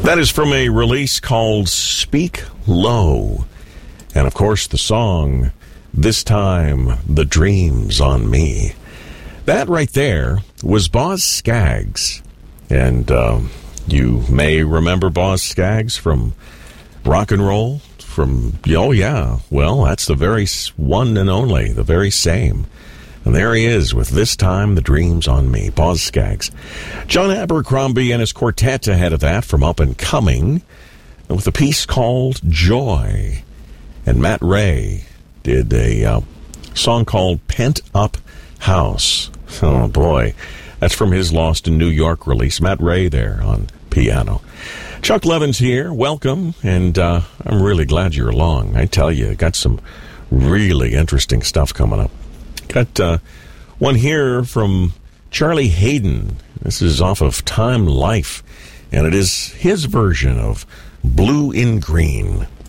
That is from a release called Speak Low. And, of course, the song, This Time the Dream's on Me. That right there was Boz Scaggs. And you may remember Boz Scaggs from rock and roll. Oh, yeah. Well, that's the very one and only, the very same. And there he is with This Time the Dream's on Me, Boz Scaggs. John Abercrombie and his quartet ahead of that from Up and Coming with a piece called Joy. And Matt Ray did a song called Pent Up House. Oh, boy. That's from his Lost in New York release. Matt Ray there on piano. Chuck Levin's here. Welcome. And I'm really glad you're along. I tell you, got some really interesting stuff coming up. Got one here from Charlie Hayden. This is off of Time Life, and it is his version of Blue in Green.